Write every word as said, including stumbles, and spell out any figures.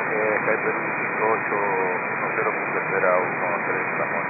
mensaje Hyper cinco ocho uno cero con carretera uno tres, estamos